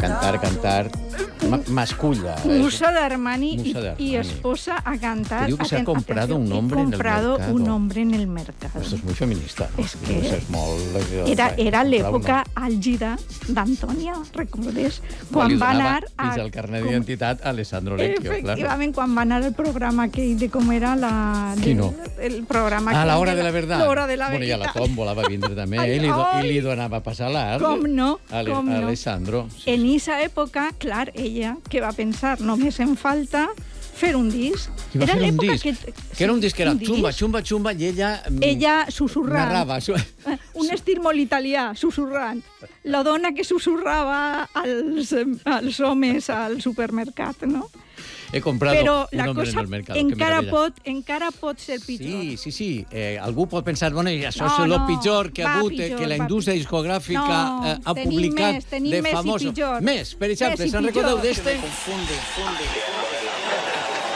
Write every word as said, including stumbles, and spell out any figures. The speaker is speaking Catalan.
cantar, cantar. Ma masculla. Musa de Armani, Musa de y, y Armani. esposa a cantar. Que diu que se ha Aten- comprado atención, un he hombre en el comprado mercado. un hombre en el mercado. Esto es muy feminista. ¿no? És que Això és molt... Era, era Comprar l'època un àlgida d'Antònia, recordes? home. Quan Li va donava anar a... fins al carnet com- d'identitat a Alessandro Lecchio, claro. Efectivament, quan va anar al programa aquell de com era la... de- Quino? El programa Ah, aquell la hora de la verdad. L'hora de la Bueno, i a la veritat. tòmbola va vindre també, Ai, i li, do, i ai. li donava a passar l'art. Com no, Ale, com no. Alessandro. Sí, En esa època, clar, ella, que va pensar, només em falta fer un disc. I va Era fer un l'època disc, que... que era un disc que era un xumba, disc. xumba, xumba, i ella... mm, Ella susurrant. narrava. Su... Un estil molt italià, susurrant. La dona que susurrava als, als homes al supermercat, no? He comprado Però un la hombre cosa en el mercado. encara que pot, encara pot ser pitjor. Sí, sí, sí. Eh, algú pot pensar, bueno, i això No, és el no, pitjor que ha va hagut, eh, pitjor, que la va indústria pitjor. discogràfica No, eh, ha tenim publicat més, tenim de més i famosos... pitjor. Més, per exemple, Més i se'n recordeu pitjor. d'este? Confunde, funde.